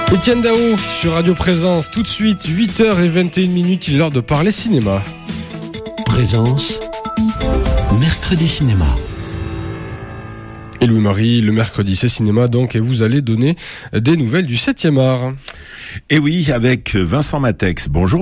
Étienne Dao sur Radio Présence, tout de suite, 8h21, il est l'heure de parler cinéma. Présence, mercredi cinéma. Et Louis-Marie, le mercredi c'est cinéma donc, et vous allez donner des nouvelles du 7e art. Et oui, avec Vincent Matex. Bonjour.